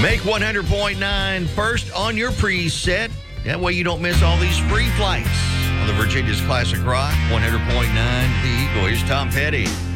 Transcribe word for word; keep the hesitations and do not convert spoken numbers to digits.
Make one hundred point nine first on your preset. That way you don't miss all these free flights on the Virginia's Classic Rock. one hundred point nine The Eagle. Here's Tom Petty.